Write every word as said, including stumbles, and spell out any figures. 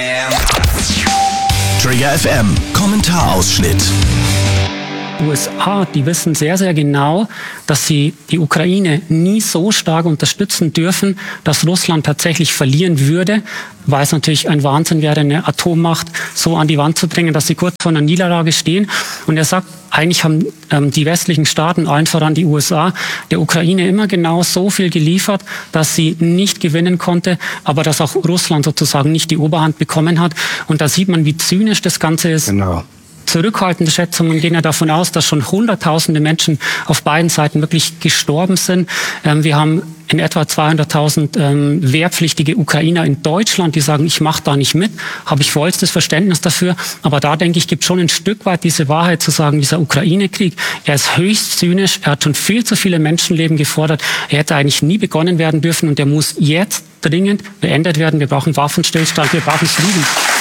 Trigger F M, Kommentarausschnitt. Die U S A, die wissen sehr, sehr genau, dass sie die Ukraine nie so stark unterstützen dürfen, dass Russland tatsächlich verlieren würde, weil es natürlich ein Wahnsinn wäre, eine Atommacht so an die Wand zu bringen, dass sie kurz vor einer Niederlage stehen. Und er sagt, eigentlich haben ähm, die westlichen Staaten, allen voran die U S A, der Ukraine immer genau so viel geliefert, dass sie nicht gewinnen konnte, aber dass auch Russland sozusagen nicht die Oberhand bekommen hat. Und da sieht man, wie zynisch das Ganze ist. Genau. Zurückhaltende Schätzungen gehen ja davon aus, dass schon hunderttausende Menschen auf beiden Seiten wirklich gestorben sind. Ähm, wir haben in etwa zweihunderttausend ähm, wehrpflichtige Ukrainer in Deutschland, die sagen, ich mache da nicht mit, habe ich vollstes Verständnis dafür. Aber da, denke ich, gibt schon ein Stück weit diese Wahrheit zu sagen, dieser Ukraine-Krieg, er ist höchst zynisch, er hat schon viel zu viele Menschenleben gefordert, er hätte eigentlich nie begonnen werden dürfen und er muss jetzt dringend beendet werden. Wir brauchen Waffenstillstand, wir brauchen Frieden.